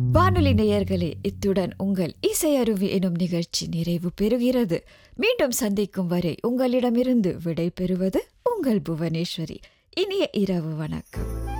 வானொலி நேயர்களே, இத்துடன் உங்கள் இசை அருவி எனும் நிகழ்ச்சி நிறைவு பெறுகிறது. மீண்டும் சந்திக்கும் வரை உங்களிடமிருந்து விடை பெறுவது உங்கள் புவனேஸ்வரி. இனிய இரவு வணக்கம்.